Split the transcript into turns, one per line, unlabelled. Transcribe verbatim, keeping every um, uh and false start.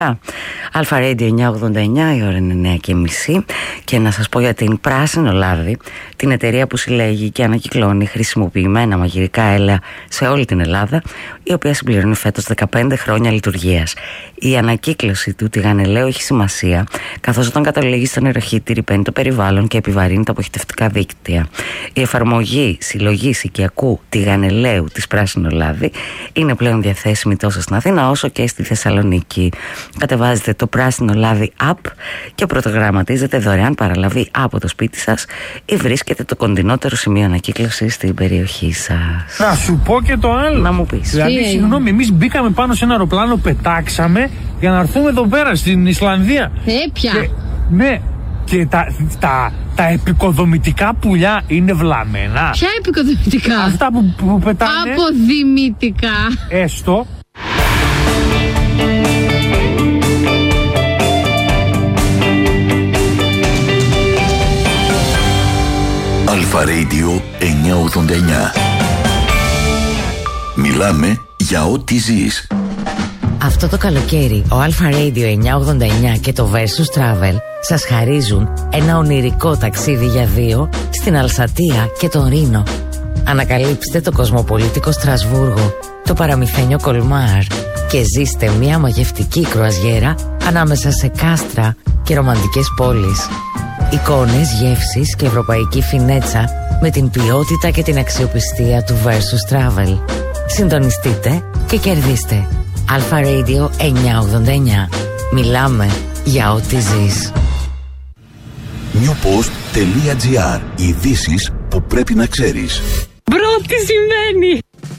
Αλφα Radio εννιακόσια ογδόντα εννιά, η ώρα είναι εννιά και μισή. Και να σας πω για την Πράσινο Λάδι, την εταιρεία που συλλέγει και ανακυκλώνει χρησιμοποιημένα μαγειρικά έλαια σε όλη την Ελλάδα, η οποία συμπληρώνει φέτος δεκαπέντε χρόνια λειτουργίας. Η ανακύκλωση του τηγανελαίου έχει σημασία, καθώς όταν καταλήγει στο νεροχύτη ρυπαίνει το περιβάλλον και επιβαρύνει τα αποχετευτικά δίκτυα. Η εφαρμογή συλλογής οικιακού τηγανελαίου της Πράσινο Λάδι είναι πλέον διαθέσιμη τόσο στην Αθήνα όσο και στη Θεσσαλονίκη. Κατεβάζετε το Πράσινο Λάδι app και πρωτογραμματίζετε δωρεάν παραλαβή από το σπίτι σας ή βρίσκετε το κοντινότερο σημείο ανακύκλωσης στην περιοχή σας.
Να σου πω και το άλλο.
Να μου πεις.
Δηλαδή, συγγνώμη, εμείς μπήκαμε πάνω σε ένα αεροπλάνο, πετάξαμε για να έρθουμε εδώ πέρα στην Ισλανδία.
Ε, πια.
Και, ναι, και τα, τα, τα επικοδομητικά πουλιά είναι βλαμμένα.
Ποια επικοδομητικά?
Αυτά που, που πετάνε.
Αποδημητικά.
Έστω.
Αλφα Radio εννιακόσια ογδόντα εννιά. Μιλάμε για ό,τι ζεις.
Αυτό το καλοκαίρι ο Αλφα Radio εννιακόσια ογδόντα εννιά και το Versus Travel σας χαρίζουν ένα ονειρικό ταξίδι για δύο στην Αλσατία και τον Ρήνο. Ανακαλύψτε το κοσμοπολίτικο Στρασβούργο, το παραμυθένιο Κολμάρ και ζήστε μια μαγευτική κρουαζιέρα ανάμεσα σε κάστρα και ρομαντικές πόλεις. Εικόνες, γεύσεις και ευρωπαϊκή φινέτσα με την ποιότητα και την αξιοπιστία του Versus Travel. Συντονιστείτε και κερδίστε. Αλφα Radio εννιακόσια ογδόντα εννιά. Μιλάμε για ό,τι ζεις.
newpost.gr. Ειδήσεις που πρέπει να ξέρεις.
Μπρο, τι σημαίνει?